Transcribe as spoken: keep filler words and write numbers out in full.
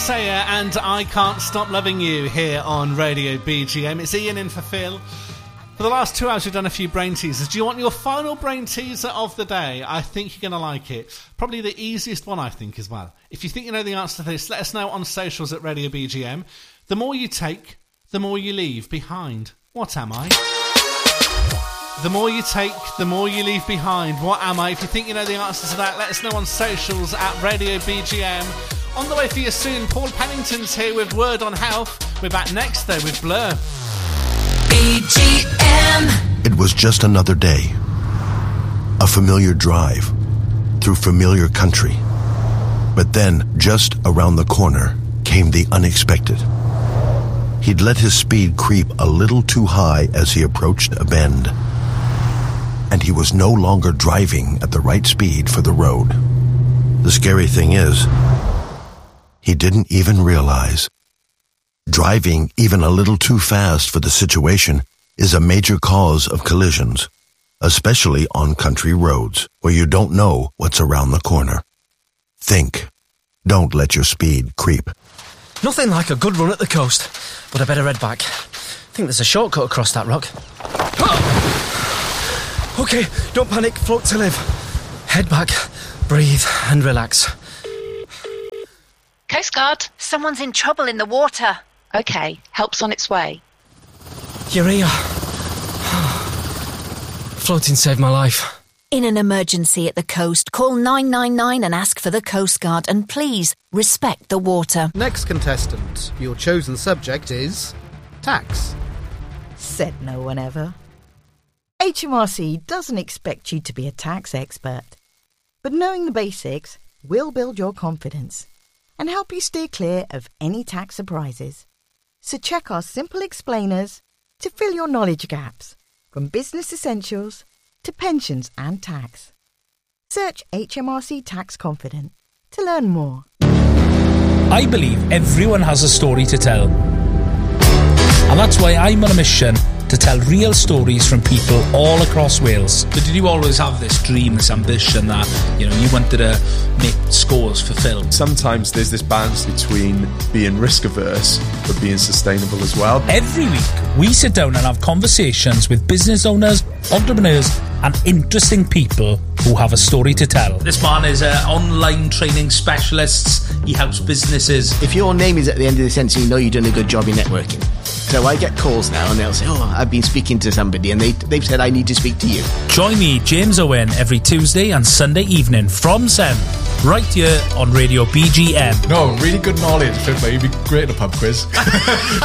Saya and I Can't Stop Loving You here on Radio B G M. It's Ian in for Phil. For the last two hours we've done a few brain teasers. Do you want your final brain teaser of the day? I think you're going to like it. Probably the easiest one, I think, as well. If you think you know the answer to this, let us know on socials at Radio B G M. The more you take, the more you leave behind. What am I? The more you take, the more you leave behind. What am I? If you think you know the answer to that, let us know on socials at Radio B G M. On the way for you soon, Paul Pennington's here with Word on Health. We're back next, though, with Blur. B G M. It was just another day. A familiar drive through familiar country. But then, just around the corner, came the unexpected. He'd let his speed creep a little too high as he approached a bend. And he was no longer driving at the right speed for the road. The scary thing is, he didn't even realize. Driving even a little too fast for the situation is a major cause of collisions, especially on country roads where you don't know what's around the corner. Think. Don't let your speed creep. Nothing like a good run at the coast, but I better head back. I think there's a shortcut across that rock. OK, don't panic, float to live. Head back, breathe and relax. Coast Guard. Someone's in trouble in the water. OK, help's on its way. You're here. Floating saved my life. In an emergency at the coast, call nine nine nine and ask for the Coast Guard, and please respect the water. Next contestant, your chosen subject is tax. Said no one ever. H M R C doesn't expect you to be a tax expert, but knowing the basics will build your confidence and help you steer clear of any tax surprises. So check our simple explainers to fill your knowledge gaps, from business essentials to pensions and tax. Search H M R C Tax Confident to learn more. I believe everyone has a story to tell. And that's why I'm on a mission to tell real stories from people all across Wales. But did you always have this dream, this ambition that, you know, you wanted to make scores for film? Sometimes there's this balance between being risk averse but being sustainable as well. Every week, we sit down and have conversations with business owners, entrepreneurs, and interesting people who have a story to tell. This man is an online training specialist. He helps businesses. If your name is at the end of the sentence, you know you've done a good job in networking. So I get calls now and they'll say, oh, I've been speaking to somebody and they, they've said I need to speak to you. Join me, James Owen, every Tuesday and Sunday evening from seven, right here on Radio B G M. No, really good knowledge. You'd be great at a pub quiz.